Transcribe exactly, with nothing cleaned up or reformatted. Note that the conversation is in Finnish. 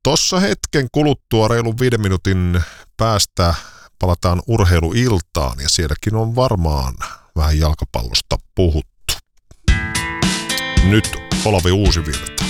Tossa hetken kuluttua reilun viiden minuutin päästä palataan urheiluiltaan ja sielläkin on varmaan vähän jalkapallosta puhuttu. Nyt Olavi Uusivirta.